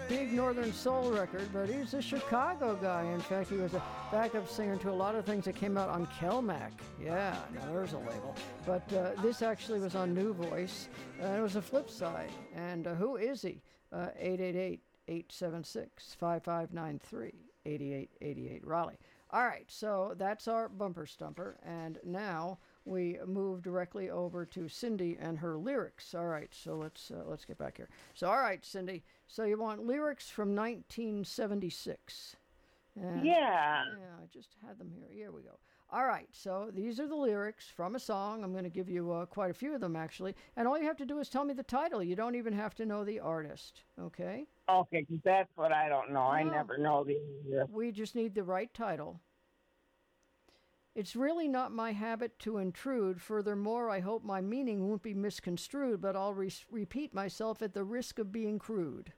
big Northern Soul record, but he's a Chicago guy. In fact, he was a backup singer to a lot of things that came out on Kelmac. Yeah, now there's a label. But this actually was on New Voice, and it was a flip side. And who is he? 888-876-5593, 8888 Raleigh. All right, so that's our bumper stumper, and now we move directly over to Cindy and her lyrics. All right, so let's get back here. So, all right, Cindy, so you want lyrics from 1976. And, yeah, I just had them here. Here we go. All right, so these are the lyrics from a song. I'm going to give you quite a few of them, actually. And all you have to do is tell me the title. You don't even have to know the artist, okay? Okay, because that's what I don't know. No. I never know the... We just need the right title. It's really not my habit to intrude. Furthermore, I hope my meaning won't be misconstrued, but I'll repeat myself at the risk of being crude.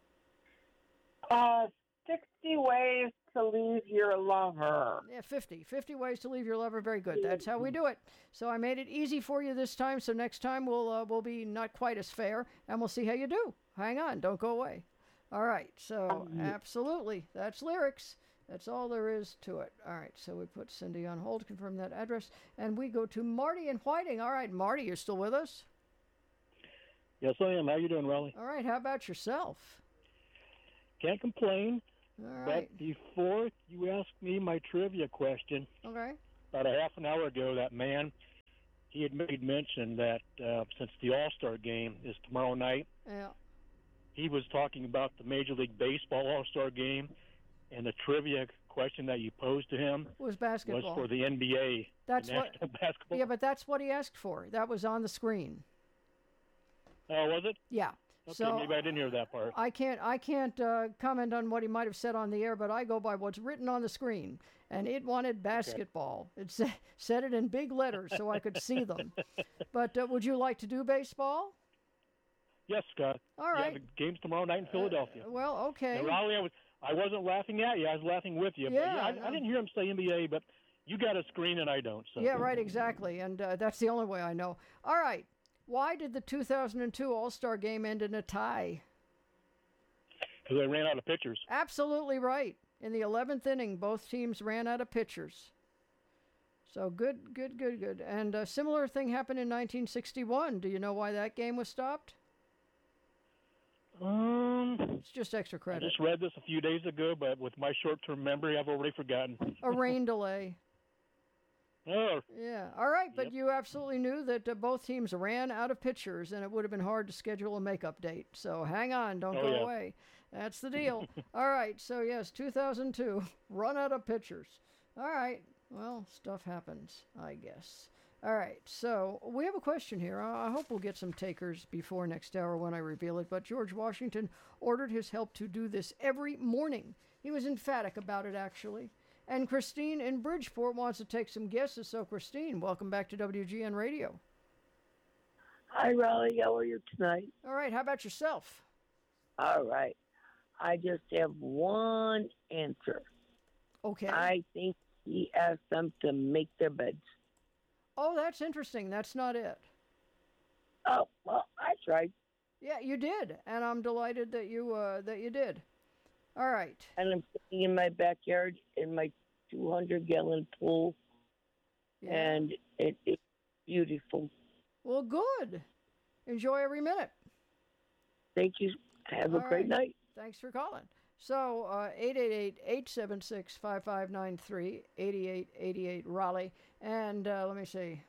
60 ways to leave your lover. Yeah, 50 ways to leave your lover. Very good. That's how we do it. So I made it easy for you this time, so next time we'll be not quite as fair, and we'll see how you do. Hang on. Don't go away. All right. So absolutely. That's lyrics. That's all there is to it. All right, so we put Cindy on hold, confirm that address, and we go to Marty in Whiting. All right, Marty, you're still with us? Yes, I am. How you doing, Raleigh? All right, how about yourself? Can't complain. All right. But before you asked me my trivia question, okay, about a half an hour ago, that man, he had made mention that since the All-Star game is tomorrow night, yeah, he was talking about the Major League Baseball All-Star game. And the trivia question that you posed to him was basketball. Was for the NBA. That's National Basketball. Yeah, but that's what he asked for. That was on the screen. Oh, was it? Yeah. Okay, so maybe I didn't hear that part. I can't comment on what he might have said on the air, but I go by what's written on the screen, and it wanted basketball. Okay. It said it in big letters so I could see them. But would you like to do baseball? Yes, Scott. All right. Yeah, the game's tomorrow night in Philadelphia. Well, okay. Now, Raleigh, I wasn't laughing at you. I was laughing with you. Yeah, but I didn't hear him say NBA, but you got a screen and I don't. So. Yeah, right, exactly. And that's the only way I know. All right. Why did the 2002 All-Star game end in a tie? Because they ran out of pitchers. Absolutely right. In the 11th inning, both teams ran out of pitchers. So good. And a similar thing happened in 1961. Do you know why that game was stopped? It's just extra credit. I just read this a few days ago, but with my short-term memory, I've already forgotten. A rain delay. Oh. Yeah. All right, but you absolutely knew that both teams ran out of pitchers, and it would have been hard to schedule a make-up date. So hang on, don't go away. That's the deal. All right, so yes, 2002, run out of pitchers. All right, well, stuff happens, I guess. All right, so we have a question here. I hope we'll get some takers before next hour when I reveal it, but George Washington ordered his help to do this every morning. He was emphatic about it, actually. And Christine in Bridgeport wants to take some guesses. So, Christine, welcome back to WGN Radio. Hi, Raleigh. How are you tonight? All right, how about yourself? All right. I just have one answer. Okay. I think he asked them to make their beds. Oh, that's interesting. That's not it. Oh, well, I tried. Yeah, you did, and I'm delighted that you did. All right. And I'm sitting in my backyard in my 200-gallon pool, and it's beautiful. Well, good. Enjoy every minute. Thank you. Have a great night. Thanks for calling. So, 888-876-5593, 8888 Raleigh. And let me see.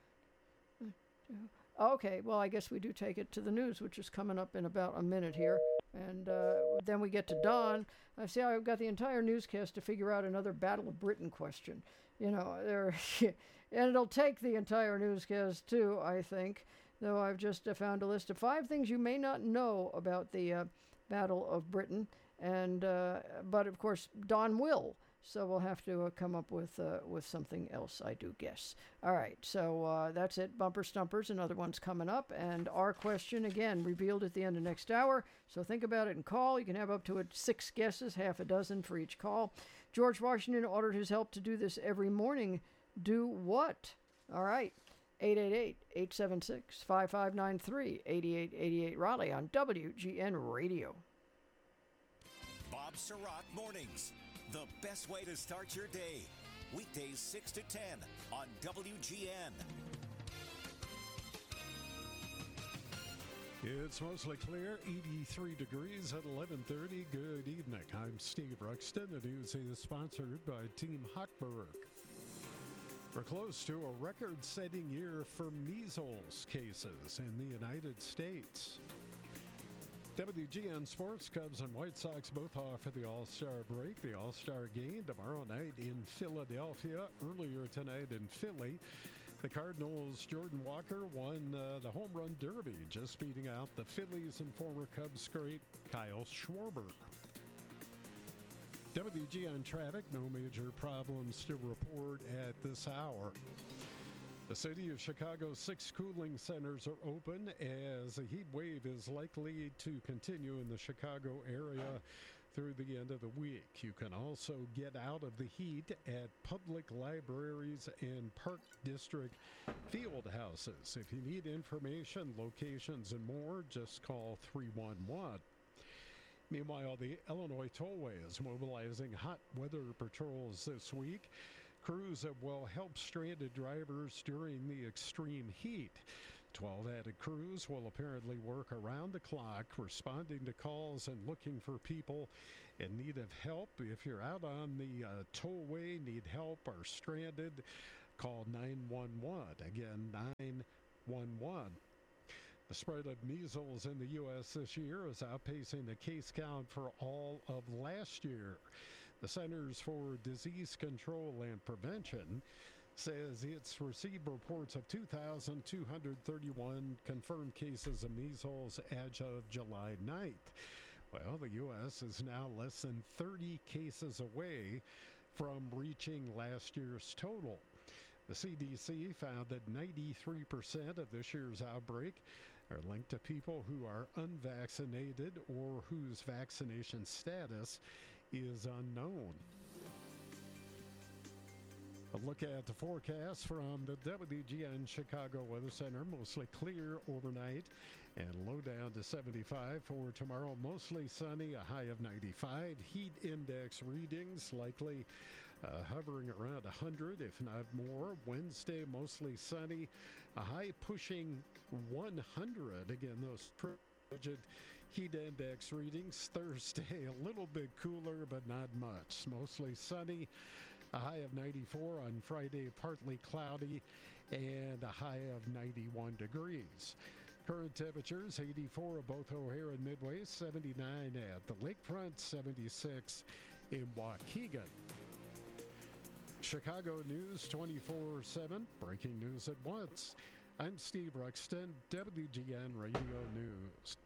Okay, well, I guess we do take it to the news, which is coming up in about a minute here. And then we get to Dawn. I see I've got the entire newscast to figure out another Battle of Britain question. You know, and it'll take the entire newscast, too, I think. Though I've just found a list of 5 things you may not know about the Battle of Britain. And but of course Don will, so we'll have to come up with something else, I do guess. All right, so that's it. Bumper Stumpers, another one's coming up, and our question again revealed at the end of next hour. So think about it and call. You can have up to 6 guesses, half a dozen for each call. George Washington ordered his help to do this every morning. Do what? All right. 888-876-5593, 8888 Raleigh on WGN Radio. Bob Sirott Mornings. The best way to start your day. Weekdays 6 to 10 on WGN. It's mostly clear, 83 degrees at 11:30. Good evening. I'm Steve Ruxton. The news is sponsored by Team Hochberg. We're close to a record-setting year for measles cases in the United States. WGN Sports, Cubs and White Sox both off at the All-Star break. The All-Star game tomorrow night in Philadelphia. Earlier tonight in Philly, the Cardinals' Jordan Walker won the home run derby, just beating out the Phillies and former Cubs great Kyle Schwarber. WGN traffic, no major problems to report at this hour. The city of Chicago's 6 cooling centers are open as a heat wave is likely to continue in the Chicago area through the end of the week. You can also get out of the heat at public libraries and Park District field houses. If you need information, locations, and more, just call 311. Meanwhile, the Illinois Tollway is mobilizing hot weather patrols this week. Crews that will help stranded drivers during the extreme heat. 12 added crews will apparently work around the clock, responding to calls and looking for people in need of help. If you're out on the tollway, need help, or stranded, call 911. Again, 911. The spread of measles in the U.S. this year is outpacing the case count for all of last year. The Centers for Disease Control and Prevention says it's received reports of 2,231 confirmed cases of measles as of July 9th. Well, the U.S. is now less than 30 cases away from reaching last year's total. The CDC found that 93% of this year's outbreak are linked to people who are unvaccinated or whose vaccination status is unknown. A look at the forecast from the WGN Chicago Weather Center. Mostly clear overnight and low down to 75 for tomorrow. Mostly sunny, a high of 95. Heat index readings likely hovering around 100, if not more. Wednesday, mostly sunny, a high pushing 100. Again, those frigid heat index readings. Thursday, a little bit cooler, but not much. Mostly sunny, a high of 94 on Friday, partly cloudy, and a high of 91 degrees. Current temperatures, 84 at both O'Hare and Midway, 79 at the Lakefront, 76 in Waukegan. Chicago News 24/7, breaking news at once. I'm Steve Ruxton, WGN Radio News.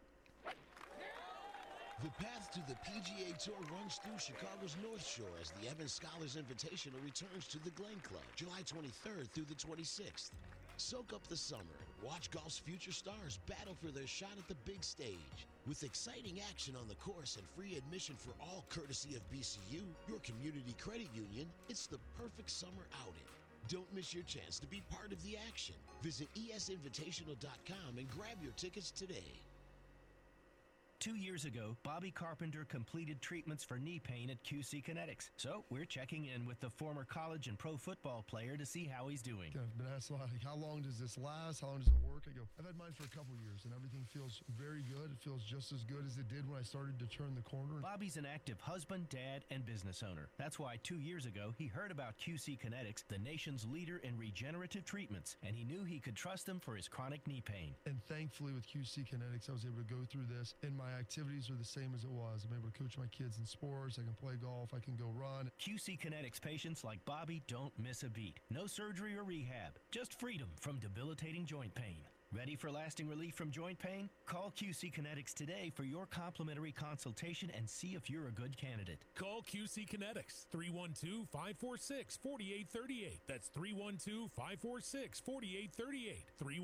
The path to the PGA Tour runs through Chicago's North Shore as the Evans Scholars Invitational returns to the Glen Club, July 23rd through the 26th. Soak up the summer and watch golf's future stars battle for their shot at the big stage. With exciting action on the course and free admission for all courtesy of BCU, your community credit union, it's the perfect summer outing. Don't miss your chance to be part of the action. Visit esinvitational.com and grab your tickets today. 2 years ago, Bobby Carpenter completed treatments for knee pain at QC Kinetics. So we're checking in with the former college and pro football player to see how he's doing. I've been asked a lot, like, how long does this last? How long does it work? I go, I've had mine for a couple years, and everything feels very good. It feels just as good as it did when I started to turn the corner. Bobby's an active husband, dad, and business owner. That's why 2 years ago, he heard about QC Kinetics, the nation's leader in regenerative treatments, and he knew he could trust them for his chronic knee pain. And thankfully, with QC Kinetics, I was able to go through this, and my activities are the same as it was. I'm able to coach my kids in sports. I can play golf. I can go run. QC Kinetics patients like Bobby don't miss a beat. No surgery or rehab, just freedom from debilitating joint pain. Ready for lasting relief from joint pain? Call QC Kinetics today for your complimentary consultation and see if you're a good candidate. Call QC Kinetics, 312-546-4838. That's 312-546-4838.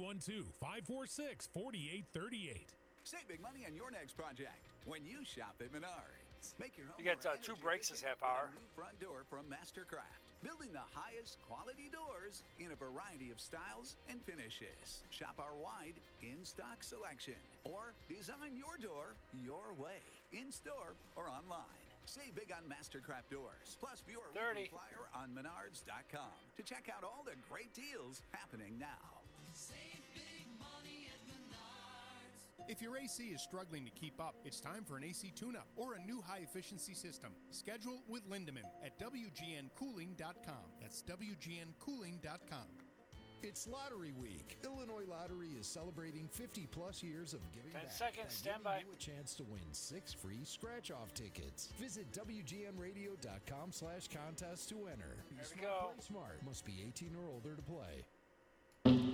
312-546-4838. Save big money on your next project when you shop at Menards. Make your home. You got 2 breaks this half hour. New front door from Mastercraft. Building the highest quality doors in a variety of styles and finishes. Shop our wide in-stock selection or design your door your way, in store or online. Save big on Mastercraft doors. Plus, view our 30. weekly flyer on Menards.com to check out all the great deals happening now. If your AC is struggling to keep up, it's time for an AC tune-up or a new high-efficiency system. Schedule with Lindemann at WGNCooling.com. That's WGNCooling.com. It's Lottery Week. Illinois Lottery is celebrating 50-plus years of giving 10 back. seconds, stand by. You a chance to win 6 free scratch-off tickets. Visit WGNradio.com/contest to enter. Be There we smart, go. play smart. Must be 18 or older to play.